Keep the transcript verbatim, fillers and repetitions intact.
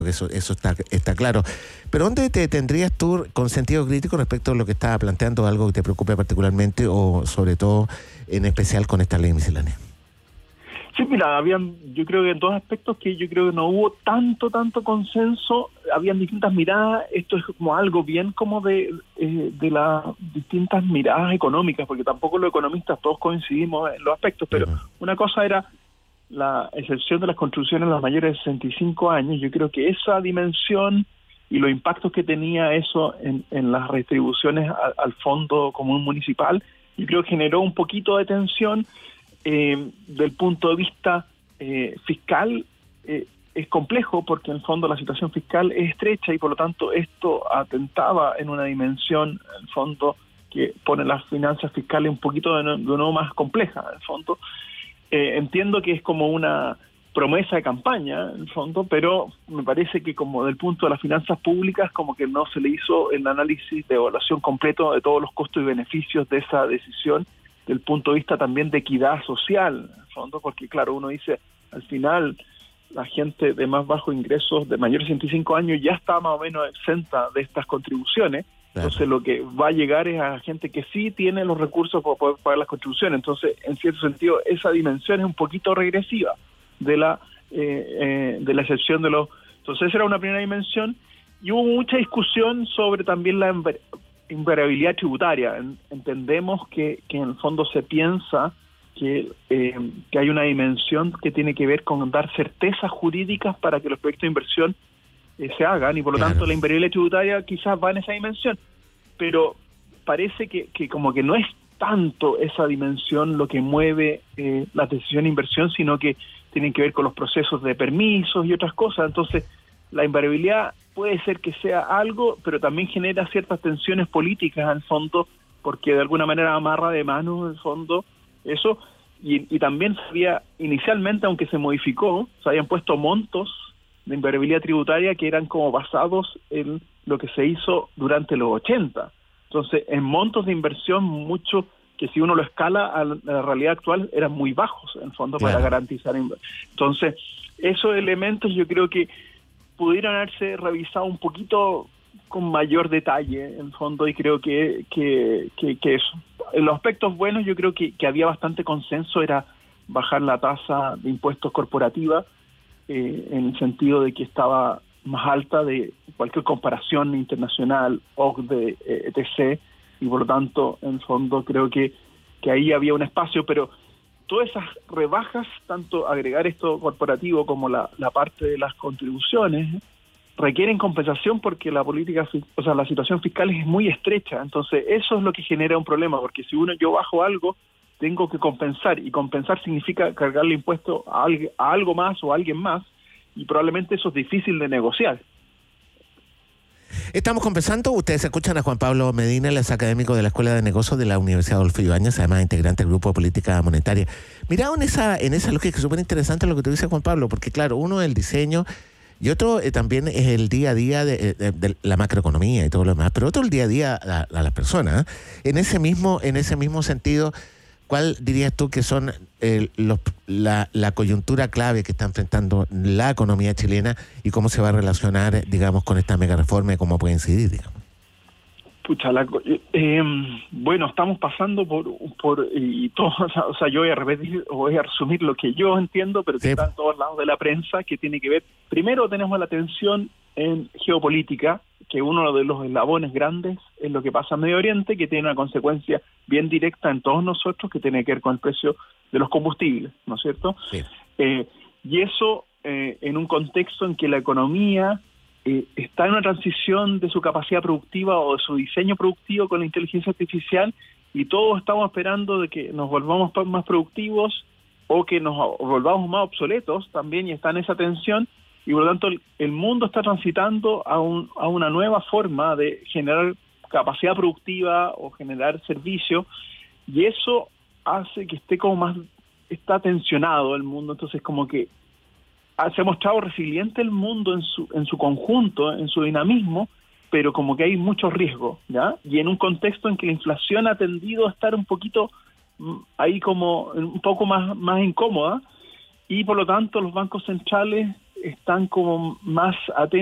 Eso, eso está, está claro. Pero ¿dónde te tendrías tú con sentido crítico respecto a lo que estaba planteando, algo que te preocupe particularmente o sobre todo en especial con esta ley miscelánea? Sí, mira, habían, yo creo que en dos aspectos que yo creo que no hubo tanto, tanto consenso, habían distintas miradas, esto es como algo bien como de, eh, de las distintas miradas económicas, porque tampoco los economistas todos coincidimos en los aspectos, pero uh-huh. Una cosa era la excepción de las construcciones a los mayores de sesenta y cinco años. Yo creo que esa dimensión y los impactos que tenía eso en, en las retribuciones a, al Fondo Común Municipal, yo creo que generó un poquito de tensión. Eh, del punto de vista eh, fiscal eh, es complejo porque en el fondo la situación fiscal es estrecha y por lo tanto esto atentaba en una dimensión, en el fondo, que pone las finanzas fiscales un poquito de, de nuevo más compleja. En el fondo eh, entiendo que es como una promesa de campaña en el fondo, pero me parece que como del punto de las finanzas públicas como que no se le hizo el análisis de evaluación completo de todos los costos y beneficios de esa decisión, del punto de vista también de equidad social, en el fondo, porque claro, uno dice, al final, la gente de más bajos ingresos, de mayores de sesenta y cinco años, ya está más o menos exenta de estas contribuciones, claro. Entonces lo que va a llegar es a gente que sí tiene los recursos para poder pagar las contribuciones, entonces, en cierto sentido, esa dimensión es un poquito regresiva de la eh, eh, de la excepción de los... Entonces, esa era una primera dimensión, y hubo mucha discusión sobre también la invariabilidad tributaria. Entendemos que, que en el fondo se piensa que, eh, que hay una dimensión que tiene que ver con dar certezas jurídicas para que los proyectos de inversión eh, se hagan, y por lo claro. tanto la invariabilidad tributaria quizás va en esa dimensión, pero parece que, que como que no es tanto esa dimensión lo que mueve eh, la decisión de inversión, sino que tienen que ver con los procesos de permisos y otras cosas. Entonces la invariabilidad puede ser que sea algo, pero también genera ciertas tensiones políticas al fondo, porque de alguna manera amarra de mano en el fondo eso, y, y también se había, inicialmente, aunque se modificó, se habían puesto montos de invariabilidad tributaria que eran como basados en lo que se hizo durante los ochenta. Entonces, en montos de inversión, mucho que si uno lo escala a la realidad actual, eran muy bajos, en el fondo, claro. para garantizar. Entonces, esos elementos yo creo que pudieran haberse revisado un poquito con mayor detalle, en el fondo, y creo que, que, que, que eso. En los aspectos buenos, yo creo que, que había bastante consenso, era bajar la tasa de impuestos corporativa, eh, en el sentido de que estaba más alta de cualquier comparación internacional, O C D E, eh, etcétera, y por lo tanto, en el fondo, creo que, que ahí había un espacio, pero todas esas rebajas, tanto agregar esto corporativo como la, la parte de las contribuciones, requieren compensación porque la política, o sea, la situación fiscal es muy estrecha. Entonces, eso es lo que genera un problema, porque si uno yo bajo algo, tengo que compensar, y compensar significa cargarle impuesto a, algo, a algo más o a alguien más, y probablemente eso es difícil de negociar. Estamos conversando, ustedes escuchan a Juan Pablo Medina, él es académico de la Escuela de Negocios de la Universidad Adolfo Ibáñez, además integrante del Grupo de Política Monetaria. Mirá, en esa, en esa lógica es súper interesante lo que tú dices, Juan Pablo, porque claro, uno es el diseño y otro eh, también es el día a día de, de, de la macroeconomía y todo lo demás, pero otro el día a día a, a las personas. En ese mismo, en ese mismo sentido, ¿cuál dirías tú que son eh, los, la, la coyuntura clave que está enfrentando la economía chilena y cómo se va a relacionar, digamos, con esta mega reforma y cómo puede incidir, digamos? Pucha, la, eh, bueno, estamos pasando por, por y todo, o sea, yo voy a repetir, voy a resumir lo que yo entiendo, pero que sí. Está en todos lados de la prensa, que tiene que ver, primero tenemos la tensión en geopolítica, que uno de los eslabones grandes es lo que pasa en Medio Oriente, que tiene una consecuencia bien directa en todos nosotros, que tiene que ver con el precio de los combustibles, ¿no es cierto? Sí. Eh, y eso eh, en un contexto en que la economía eh, está en una transición de su capacidad productiva o de su diseño productivo con la inteligencia artificial, y todos estamos esperando de que nos volvamos más productivos o que nos volvamos más obsoletos también, y está en esa tensión. Y por lo tanto el, el mundo está transitando a, un, a una nueva forma de generar capacidad productiva o generar servicio, y eso hace que esté como más, está tensionado el mundo. Entonces como que se ha mostrado resiliente el mundo en su, en su conjunto, en su dinamismo, pero como que hay mucho riesgo, ¿ya? Y en un contexto en que la inflación ha tendido a estar un poquito ahí como un poco más, más incómoda, y por lo tanto los bancos centrales están como más atentos